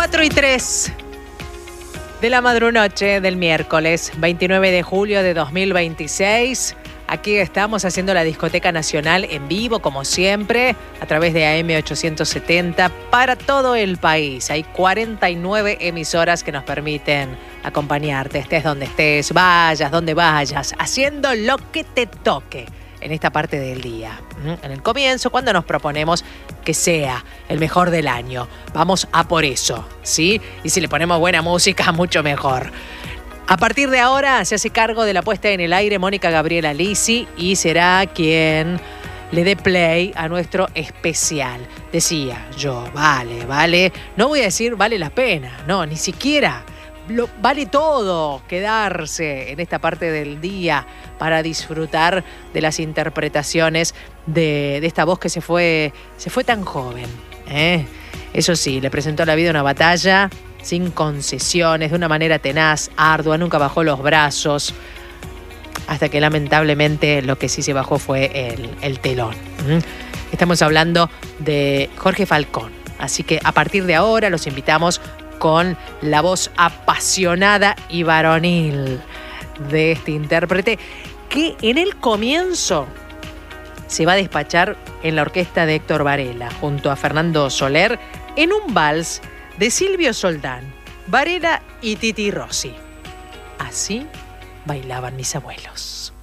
4:03 de la madrunoche del miércoles 29 de julio de 2026. Aquí estamos haciendo la Discoteca Nacional en vivo, como siempre, a través de AM 870 para todo el país. Hay 49 emisoras que nos permiten acompañarte, estés donde estés, vayas donde vayas, haciendo lo que te toque en esta parte del día. En el comienzo, cuando nos proponemos que sea el mejor del año, vamos a por eso, ¿sí? Y si le ponemos buena música, mucho mejor. A partir de ahora se hace cargo de la puesta en el aire Mónica Gabriela Lisi y será quien le dé play a nuestro especial. Decía yo, vale, no voy a decir vale la pena, no, ni siquiera. Vale todo quedarse en esta parte del día para disfrutar de las interpretaciones de esta voz que se fue tan joven, ¿eh? Eso sí, le presentó a la vida una batalla sin concesiones, de una manera tenaz, ardua, nunca bajó los brazos, hasta que lamentablemente lo que sí se bajó fue el telón. Estamos hablando de Jorge Falcón, así que a partir de ahora los invitamos con la voz apasionada y varonil de este intérprete, que en el comienzo se va a despachar en la orquesta de Héctor Varela, junto a Fernando Soler, en un vals de Silvio Soldán, Varela y Titi Rossi. Así bailaban mis abuelos.